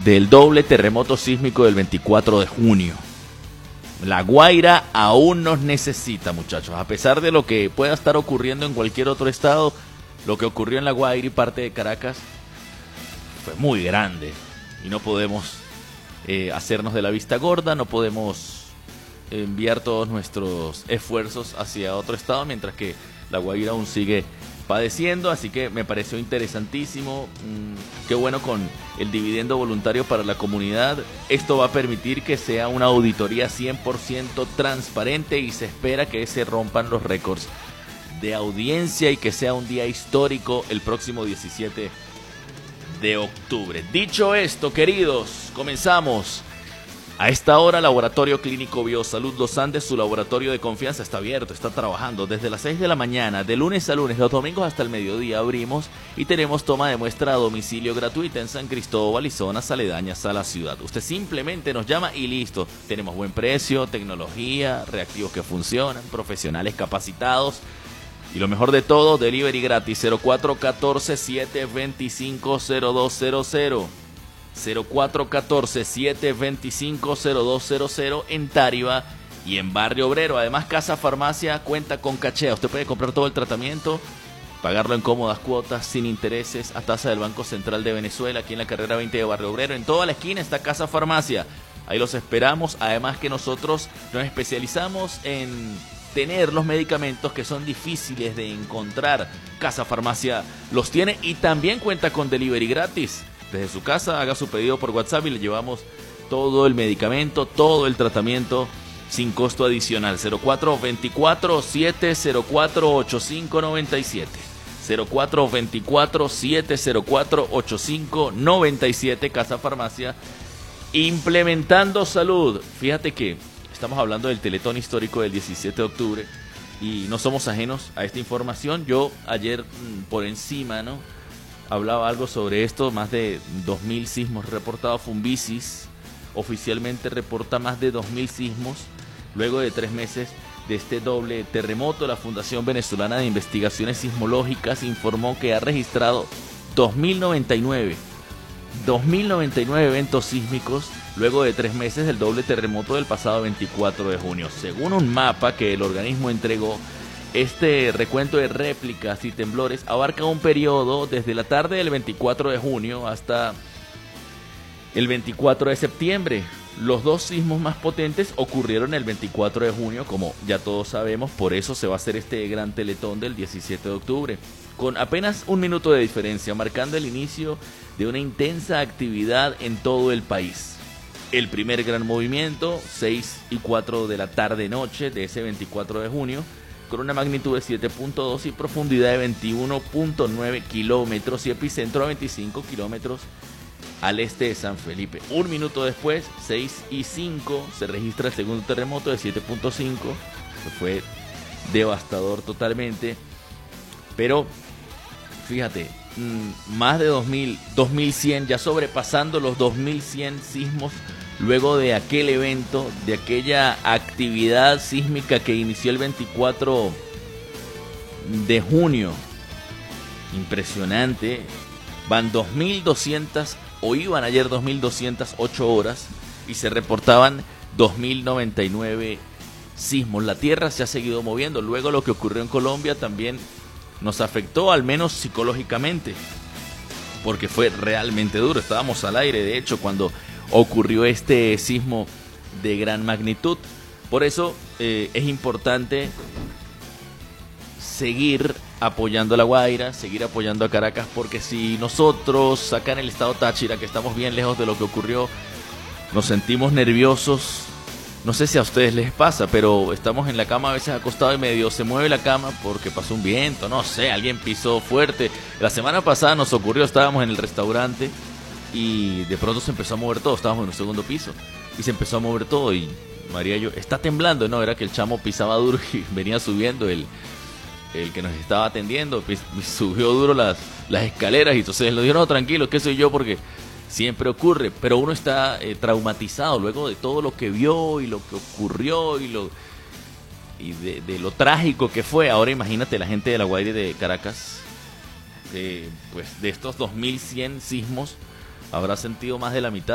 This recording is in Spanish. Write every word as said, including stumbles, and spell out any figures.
del doble terremoto sísmico del veinticuatro de junio. La Guaira aún nos necesita, muchachos. A pesar de lo que pueda estar ocurriendo en cualquier otro estado, lo que ocurrió en La Guaira y parte de Caracas fue muy grande. Y no podemos eh, hacernos de la vista gorda, no podemos enviar todos nuestros esfuerzos hacia otro estado, mientras que La Guaira aún sigue padeciendo. Así que me pareció interesantísimo. Mm, qué bueno con el dividendo voluntario para la comunidad. Esto va a permitir que sea una auditoría cien por ciento transparente y se espera que se rompan los récords de audiencia y que sea un día histórico el próximo diecisiete de octubre. Dicho esto, queridos, comenzamos. A esta hora, Laboratorio Clínico Biosalud Los Andes, su laboratorio de confianza, está abierto, está trabajando desde las seis de la mañana, de lunes a lunes, los domingos hasta el mediodía abrimos y tenemos toma de muestra a domicilio gratuita en San Cristóbal y zonas aledañas a la ciudad. Usted simplemente nos llama y listo. Tenemos buen precio, tecnología, reactivos que funcionan, profesionales capacitados y lo mejor de todo, delivery gratis. Cero cuatro uno cuatro, siete dos cinco, cero dos cero cero. cero cuatro uno cuatro, siete dos cinco, cero dos cero cero en Táriba y en Barrio Obrero. Además, Casa Farmacia cuenta con cachea. Usted puede comprar todo el tratamiento, pagarlo en cómodas cuotas, sin intereses, a tasa del Banco Central de Venezuela, aquí en la carrera veinte de Barrio Obrero. En toda la esquina está Casa Farmacia. Ahí los esperamos. Además que nosotros nos especializamos en tener los medicamentos que son difíciles de encontrar. Casa Farmacia los tiene y también cuenta con delivery gratis. Desde su casa, haga su pedido por WhatsApp y le llevamos todo el medicamento, todo el tratamiento sin costo adicional. Cero cuatro dos cuatro, siete cero cuatro, ocho cinco nueve siete. Cero cuatro dos cuatro, siete cero cuatro, ocho cinco nueve siete. Casa Farmacia, implementando salud. Fíjate que estamos hablando del Teletón histórico del diecisiete de octubre y no somos ajenos a esta información. Yo ayer por encima, ¿no?, hablaba algo sobre esto. Más de dos mil sismos reportados. Fumbisis oficialmente reporta más de dos mil sismos. Luego de tres meses de este doble terremoto, la Fundación Venezolana de Investigaciones Sismológicas informó que ha registrado dos mil noventa y nueve eventos sísmicos luego de tres meses del doble terremoto del pasado veinticuatro de junio. Según un mapa que el organismo entregó, este recuento de réplicas y temblores abarca un periodo desde la tarde del veinticuatro de junio hasta el veinticuatro de septiembre. Los dos sismos más potentes ocurrieron el veinticuatro de junio, como ya todos sabemos. Por eso se va a hacer este gran teletón del diecisiete de octubre, con apenas un minuto de diferencia, marcando el inicio de una intensa actividad en todo el país. El primer gran movimiento, seis y cuatro de la tarde-noche de ese veinticuatro de junio, con una magnitud de siete punto dos y profundidad de veintiuno punto nueve kilómetros y epicentro a veinticinco kilómetros al este de San Felipe. Un minuto después, seis y cinco, se registra el segundo terremoto de siete punto cinco, que fue devastador totalmente. Pero fíjate, más de dos mil, dos mil cien, ya sobrepasando los dos mil cien sismos luego de aquel evento, de aquella actividad sísmica que inició el veinticuatro de junio. Impresionante. Van dos mil doscientas, o iban ayer dos mil doscientas ocho horas, y se reportaban dos mil noventa y nueve sismos. La Tierra se ha seguido moviendo. Luego lo que ocurrió en Colombia también nos afectó, al menos psicológicamente, porque fue realmente duro. Estábamos al aire, de hecho, cuando ocurrió este sismo de gran magnitud. Por eso eh, es importante seguir apoyando a La Guaira, seguir apoyando a Caracas, porque si nosotros acá en el estado Táchira, que estamos bien lejos de lo que ocurrió, nos sentimos nerviosos. No sé si a ustedes les pasa, pero estamos en la cama a veces acostados y medio se mueve la cama porque pasó un viento, no sé, alguien pisó fuerte. La semana pasada nos ocurrió, estábamos en el restaurante y de pronto se empezó a mover todo. Estábamos en un segundo piso y se empezó a mover todo y María y yo, está temblando. No, era que el chamo pisaba duro y venía subiendo el, el que nos estaba atendiendo, pis, subió duro las, las escaleras y entonces él nos dijo, no, tranquilo, que soy yo, porque siempre ocurre. Pero uno está eh, traumatizado luego de todo lo que vio y lo que ocurrió y lo y de, de lo trágico que fue. Ahora imagínate la gente de La Guaira y de Caracas, de, pues de estos dos mil cien sismos, habrá sentido más de la mitad.